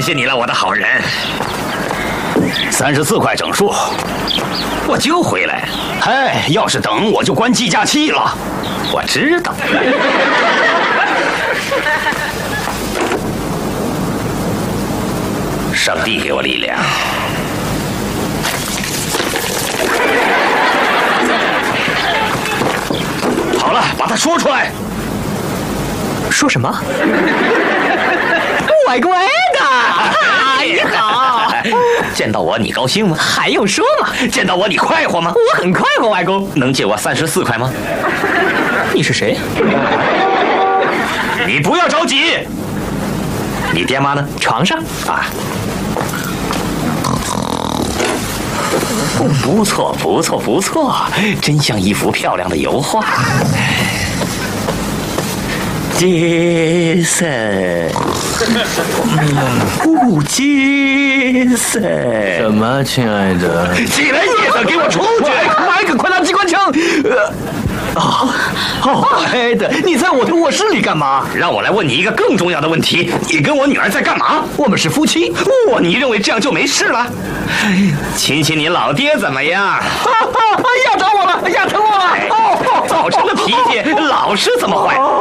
谢你了，我的好人。 34块整数， 我就回来。 哎，要是等我就关计价器了。 我知道。上帝给我力量。 好了，把它说出来。 说什么？外公爱的，你好。 见到我你高兴吗？ 还用说吗？ 见到我你快活吗？ 我很快活，外公。 能借我34块吗？ 你是谁？ 你不要着急。你爹妈呢？ 床上啊。不错，不错，不错，真像一幅漂亮的油画。杰森，杰森， 什么，亲爱的？ 起来，杰森，给我出去！ 麦克，快拿机关枪！爱的，你在我的卧室里干嘛？ 让我来问你一个更重要的问题：你跟我女儿在干嘛？ 我们是夫妻。 你认为这样就没事了？亲亲你老爹怎么样？ 压疼我了，压疼我了！ 早晨的脾气老是这么坏。